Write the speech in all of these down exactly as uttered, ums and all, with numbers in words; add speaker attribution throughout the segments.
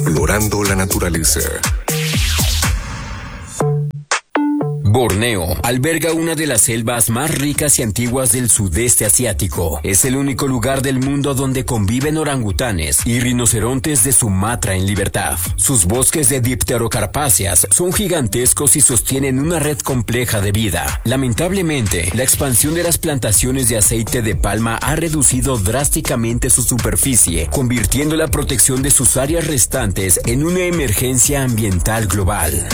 Speaker 1: explorando la naturaleza.
Speaker 2: Borneo alberga una de las selvas más ricas y antiguas del sudeste asiático. Es el único lugar del mundo donde conviven orangutanes y rinocerontes de Sumatra en libertad. Sus bosques de dipterocarpáceas son gigantescos y sostienen una red compleja de vida. Lamentablemente, la expansión de las plantaciones de aceite de palma ha reducido drásticamente su superficie, convirtiendo la protección de sus áreas restantes en una emergencia ambiental global.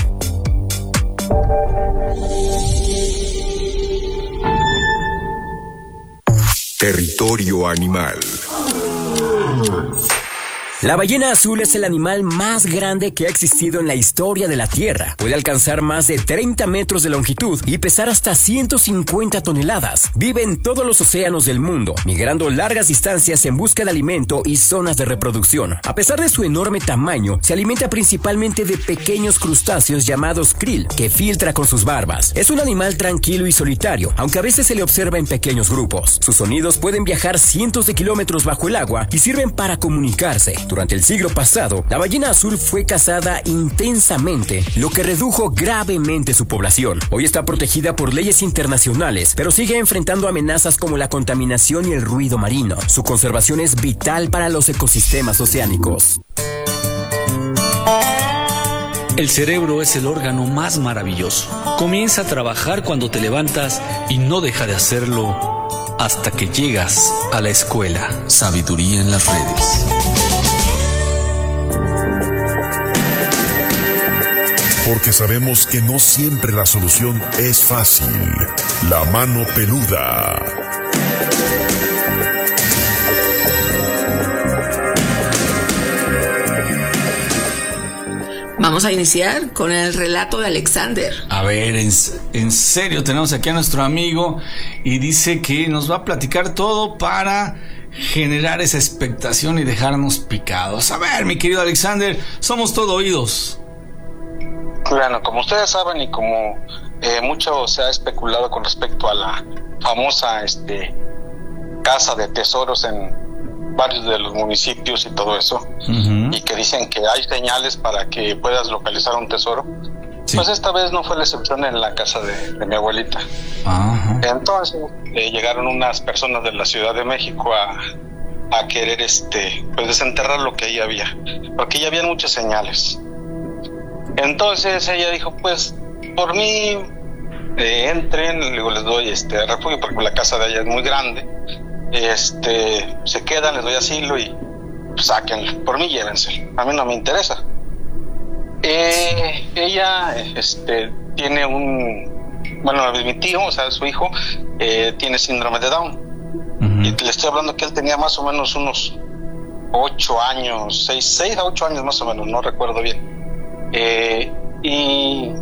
Speaker 1: Territorio animal.
Speaker 2: La ballena azul es el animal más grande que ha existido en la historia de la Tierra. Puede alcanzar más de treinta metros de longitud y pesar hasta ciento cincuenta toneladas. Vive en todos los océanos del mundo, migrando largas distancias en busca de alimento y zonas de reproducción. A pesar de su enorme tamaño, se alimenta principalmente de pequeños crustáceos llamados krill, que filtra con sus barbas. Es un animal tranquilo y solitario, aunque a veces se le observa en pequeños grupos. Sus sonidos pueden viajar cientos de kilómetros bajo el agua y sirven para comunicarse. Durante el siglo pasado, la ballena azul fue cazada intensamente, lo que redujo gravemente su población. Hoy está protegida por leyes internacionales, pero sigue enfrentando amenazas como la contaminación y el ruido marino. Su conservación es vital para los ecosistemas oceánicos.
Speaker 3: El cerebro es el órgano más maravilloso. Comienza a trabajar cuando te levantas y no deja de hacerlo hasta que llegas a la escuela. Sabiduría en las redes.
Speaker 4: Porque sabemos que no siempre la solución es fácil. La mano peluda.
Speaker 5: Vamos a iniciar con el relato de Alexander.
Speaker 6: A ver, en, en serio, tenemos aquí a nuestro amigo y dice que nos va a platicar todo para generar esa expectación y dejarnos picados. A ver, mi querido Alexander, somos todo oídos.
Speaker 7: Bueno, como ustedes saben y como eh, mucho se ha especulado con respecto a la famosa este, casa de tesoros en varios de los municipios y todo eso, uh-huh. y que dicen que hay señales para que puedas localizar un tesoro, sí. Pues esta vez no fue la excepción en la casa de, de mi abuelita. Uh-huh. Entonces eh, llegaron unas personas de la Ciudad de México a, a querer este, pues desenterrar lo que ahí había, porque ya habían muchas señales. Entonces ella dijo, pues, por mí, eh, entren, luego les doy este refugio, porque la casa de ella es muy grande, este, se quedan, les doy asilo y pues, sáquenla, por mí llévense, a mí no me interesa. Eh, ella, este, tiene un, bueno, mi tío, o sea, su hijo, eh, tiene síndrome de Down, uh-huh. y le estoy hablando que él tenía más o menos unos ocho años, seis, seis a ocho años más o menos, no recuerdo bien. Eh, y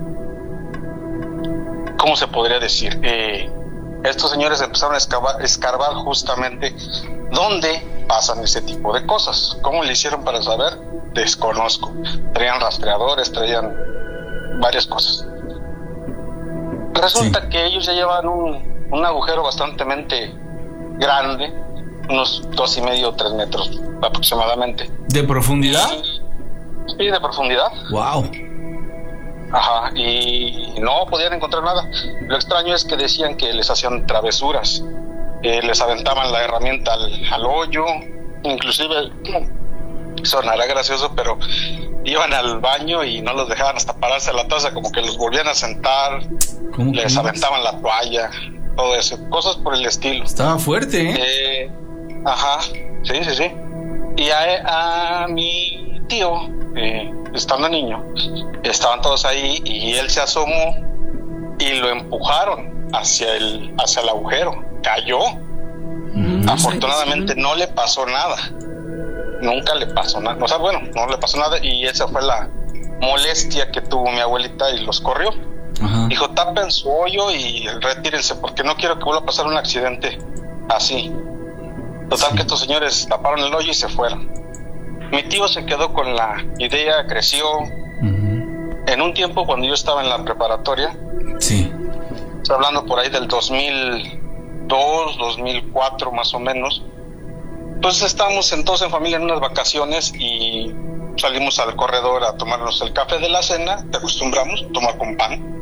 Speaker 7: ¿cómo se podría decir? Eh, estos señores empezaron a escavar, escarbar justamente dónde pasan ese tipo de cosas. ¿Cómo le hicieron para saber? Desconozco. Traían rastreadores, traían varias cosas. Resulta sí. que ellos ya llevan un, un agujero bastante grande, unos dos y medio, tres metros aproximadamente.
Speaker 6: ¿De profundidad?
Speaker 7: Sí, de profundidad.
Speaker 6: Wow.
Speaker 7: Ajá, y no podían encontrar nada. Lo extraño es que decían que les hacían travesuras, eh, les aventaban la herramienta al, al hoyo, inclusive, sonará gracioso, pero iban al baño y no los dejaban hasta pararse a la taza, como que los volvían a sentar, les aventaban la toalla, todo eso, cosas por el estilo.
Speaker 6: Estaba fuerte, ¿eh?
Speaker 7: eh ajá, sí, sí, sí. Y a, a mi tío, eh, estando niño, estaban todos ahí y él se asomó y lo empujaron hacia el, hacia el agujero. Cayó. Mm, Afortunadamente no le pasó nada. Nunca le pasó nada. O sea, bueno, no le pasó nada y esa fue la molestia que tuvo mi abuelita y los corrió. Ajá. Dijo, tapen su hoyo y retírense porque no quiero que vuelva a pasar un accidente así. Total, sí. Que estos señores taparon el hoyo y se fueron. Mi tío se quedó con la idea, creció. Uh-huh. En un tiempo cuando yo estaba en la preparatoria,
Speaker 6: sí.
Speaker 7: estoy hablando por ahí del dos mil dos, dos mil cuatro más o menos, pues estábamos entonces en familia en unas vacaciones y salimos al corredor a tomarnos el café de la cena, te acostumbramos a tomar con pan.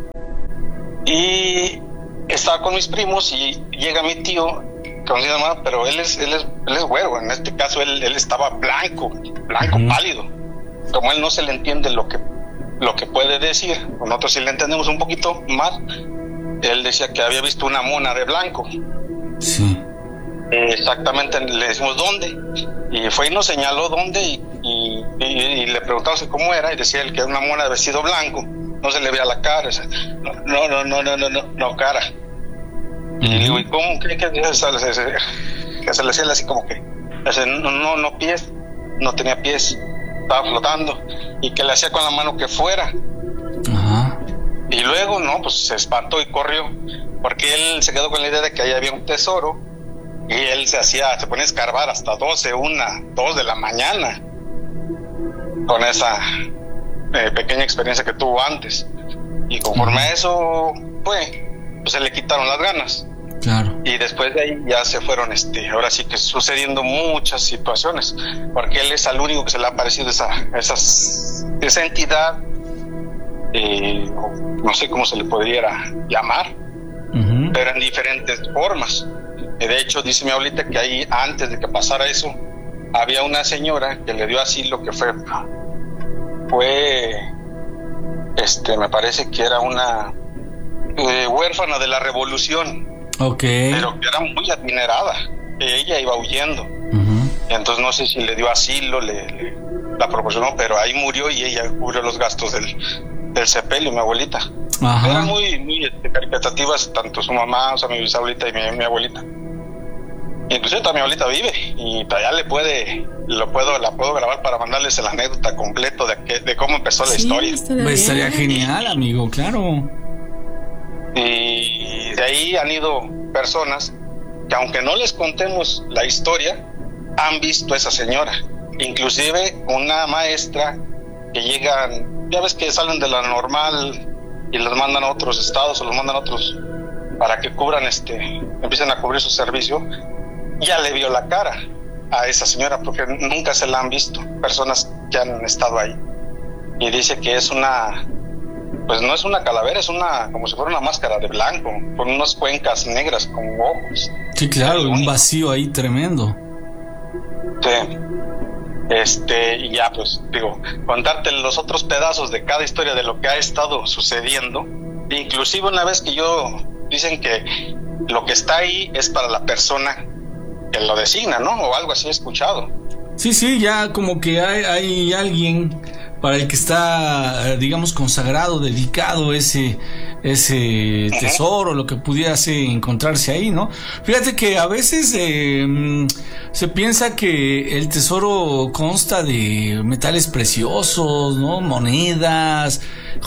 Speaker 7: Y estaba con mis primos y llega mi tío, que se llama, pero él es, él es, él es güero, en este caso él, él estaba blanco, blanco, uh-huh. pálido. Como él no se le entiende lo que, lo que puede decir, nosotros sí le entendemos un poquito más, él decía que había visto una mona de blanco.
Speaker 6: Sí.
Speaker 7: Exactamente, le decimos dónde, y fue y nos señaló dónde, y, y, y, y le preguntamos cómo era, y decía él que era una mona de vestido blanco, no se le veía la cara, o sea, no, no, no, no, no, no, no cara. Uh-huh. Y digo, ¿y cómo cree que, que se le hacía así como que, no, no, no pies, no tenía pies, estaba flotando, y que le hacía con la mano que fuera.
Speaker 6: Uh-huh.
Speaker 7: Y luego, no, pues se espantó y corrió, porque él se quedó con la idea de que ahí había un tesoro. Y él se hacía, se ponía a escarbar hasta doce, una, dos de la mañana con esa eh, pequeña experiencia que tuvo antes. Y conforme a eso fue, pues se le quitaron las ganas.
Speaker 6: Claro.
Speaker 7: Y después de ahí ya se fueron, este, ahora sí que sucediendo muchas situaciones, porque él es al único que se le ha aparecido esa, esas, esa entidad, eh, no sé cómo se le podría llamar, uh-huh. pero en diferentes formas. De hecho, dice mi abuelita que ahí, antes de que pasara eso, había una señora que le dio asilo, que fue, fue, este, me parece que era una eh, huérfana de la Revolución.
Speaker 6: Ok.
Speaker 7: Pero que era muy adinerada, que ella iba huyendo.
Speaker 6: Uh-huh.
Speaker 7: Entonces no sé si le dio asilo, le, le la proporcionó, pero ahí murió y ella cubrió los gastos del, del sepelio, mi abuelita.
Speaker 6: Ajá.
Speaker 7: Eran muy, muy este, caritativas, tanto su mamá, o sea, mi bisabuelita y mi, mi abuelita. Inclusive toda mi abuelita vive y todavía le puede, lo puedo, la puedo grabar para mandarles la anécdota completa de, que, de cómo empezó la
Speaker 5: sí,
Speaker 7: historia.
Speaker 6: Pues estaría genial, amigo, claro.
Speaker 7: Y de ahí han ido personas que, aunque no les contemos la historia, han visto a esa señora. Inclusive una maestra que llegan, ya ves que salen de la normal y los mandan a otros estados o los mandan a otros para que cubran, este, empiecen a cubrir su servicio. Ya le vio la cara a esa señora porque nunca se la han visto personas que han estado ahí, y dice que es una, pues no es una calavera, es una, como si fuera una máscara de blanco con unas cuencas negras como ojos.
Speaker 6: Sí, claro, un vacío ahí tremendo.
Speaker 7: Sí. Este, y ya pues digo, contarte los otros pedazos de cada historia de lo que ha estado sucediendo, inclusive una vez que yo, dicen que lo que está ahí es para la persona que lo designa, ¿no? O algo así he escuchado.
Speaker 6: Sí, sí, ya como que hay, hay alguien para el que está, digamos, consagrado, dedicado ese, ese uh-huh. tesoro, lo que pudiese encontrarse ahí, ¿no? Fíjate que a veces eh, se piensa que el tesoro consta de metales preciosos, ¿no? Monedas,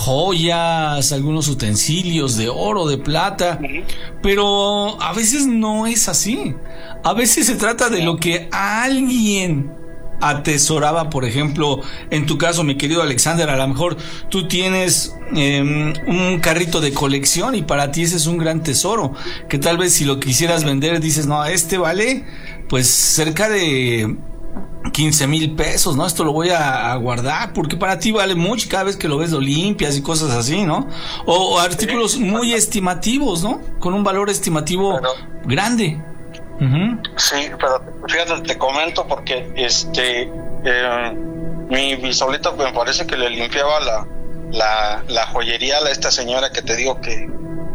Speaker 6: joyas, algunos utensilios de oro, de plata, uh-huh. pero a veces no es así. A veces se trata de lo que alguien atesoraba. Por ejemplo, en tu caso, mi querido Alexander, a lo mejor tú tienes eh, un carrito de colección y para ti ese es un gran tesoro, que tal vez si lo quisieras vender dices, no, este vale pues cerca de quince mil pesos, ¿no? Esto lo voy a, a guardar porque para ti vale mucho y cada vez que lo ves lo limpias y cosas así, ¿no? O, o artículos sí, muy estimativos, ¿no? Con un valor estimativo pero, grande. Uh-huh.
Speaker 7: Sí, pero fíjate, te comento porque este eh, mi bisabuelita me parece que le limpiaba la, la, la joyería a esta señora que te digo que,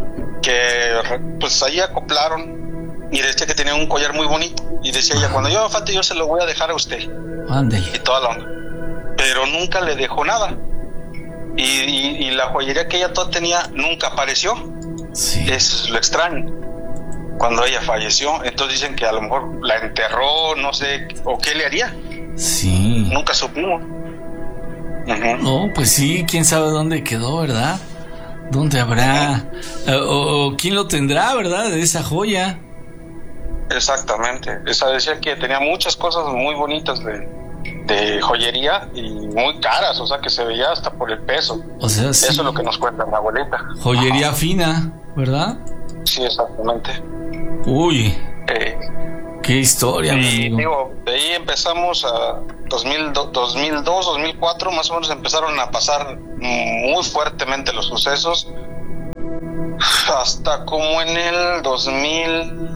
Speaker 7: que pues ahí acoplaron y decía que tenía un collar muy bonito y decía ella, cuando yo me falte yo se lo voy a dejar a usted.
Speaker 6: Ándale.
Speaker 7: Y toda la onda. Pero nunca le dejó nada. Y, y, y la joyería que ella toda tenía nunca apareció.
Speaker 6: Sí.
Speaker 7: Eso es lo extraño. Cuando ella falleció, entonces dicen que a lo mejor la enterró, no sé, o qué le haría.
Speaker 6: Sí.
Speaker 7: Nunca supimos. Uh-huh.
Speaker 6: No, pues sí, quién sabe dónde quedó, ¿verdad? ¿Dónde habrá? Uh-huh. O, o quién lo tendrá, ¿verdad? De esa joya.
Speaker 7: Exactamente. Esa decía que tenía muchas cosas muy bonitas de, de joyería y muy caras, o sea que se veía hasta por el peso.
Speaker 6: O sea, sí.
Speaker 7: Eso es lo que nos cuenta mi abuelita.
Speaker 6: Joyería Ajá. fina, ¿verdad?
Speaker 7: Sí, exactamente.
Speaker 6: Uy.
Speaker 7: Eh,
Speaker 6: Qué historia,
Speaker 7: Y
Speaker 6: amigo.
Speaker 7: digo, de ahí empezamos a dos mil dos, dos mil cuatro, más o menos empezaron a pasar muy fuertemente los sucesos. Hasta como en el dos mil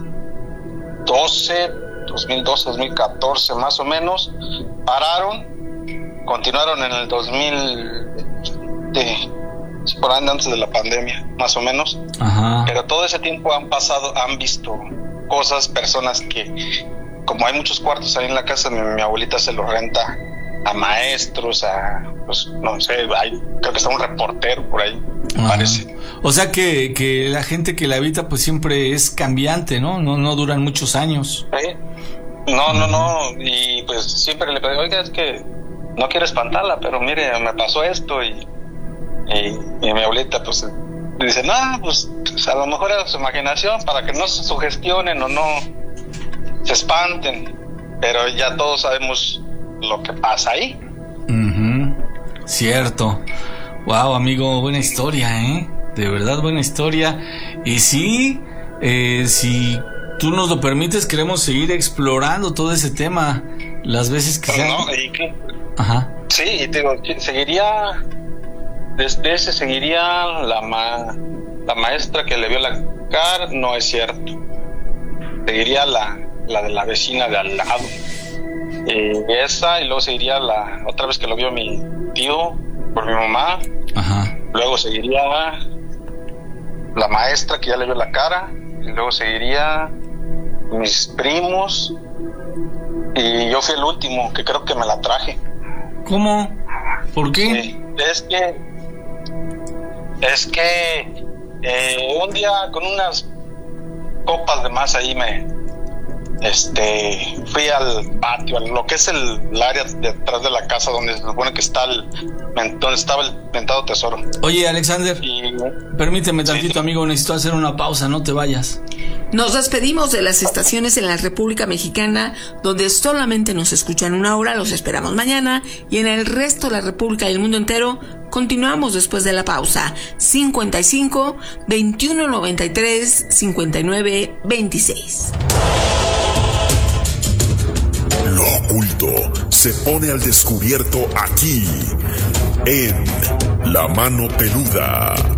Speaker 7: doce, dos mil doce, dos mil catorce más o menos, pararon, continuaron en el dos mil, de, por ahí antes de la pandemia, más o menos.
Speaker 6: Ajá.
Speaker 7: Pero todo ese tiempo han pasado, han visto cosas, personas que, como hay muchos cuartos ahí en la casa, mi, mi abuelita se los renta a maestros, a, pues, no sé, hay, creo que está un reportero por ahí, me
Speaker 6: Ajá.
Speaker 7: parece.
Speaker 6: O sea que, que la gente que la habita pues siempre es cambiante, ¿no? No, no duran muchos años.
Speaker 7: ¿Sí? No, no, no, y pues siempre le digo, oiga, es que no quiero espantarla, pero mire, me pasó esto, y, y, y mi abuelita pues dice, no, pues, pues a lo mejor era su imaginación, para que no se sugestionen o no se espanten, pero ya todos sabemos lo que pasa ahí.
Speaker 6: Uh-huh. Cierto. Wow, amigo, buena historia, ¿eh? De verdad, buena historia. Y sí, eh, si tú nos lo permites, queremos seguir explorando todo ese tema las veces que
Speaker 7: Pero
Speaker 6: sean.
Speaker 7: no, y que,
Speaker 6: Ajá.
Speaker 7: sí, y te digo, seguiría, desde ese seguiría la, ma, la maestra que le vio la cara, no es cierto. Seguiría la, la de la vecina de al lado. Eh, esa, y luego seguiría la otra vez que lo vio mi tío por mi mamá.
Speaker 6: Ajá.
Speaker 7: Luego seguiría la maestra que ya le vio la cara, y luego seguiría mis primos, y yo fui el último que creo que me la traje.
Speaker 6: ¿Cómo? ¿Por qué?
Speaker 7: Sí, es que es que eh, un día con unas copas de más ahí me este fui al patio, a lo que es el, el área detrás de la casa donde se supone que está el donde estaba el mentado tesoro.
Speaker 6: Oye, Alexander,
Speaker 7: Y
Speaker 6: permíteme tantito,
Speaker 7: sí.
Speaker 6: amigo, necesito hacer una pausa, no te vayas.
Speaker 5: Nos despedimos de las estaciones en la República Mexicana donde solamente nos escuchan una hora, los esperamos mañana, y en el resto de la República y el mundo entero continuamos después de la pausa. Cincuenta y cinco, veintiuno noventa y tres, cincuenta y nueve, veintiséis.
Speaker 4: Lo oculto se pone al descubierto aquí, en La Mano Peluda.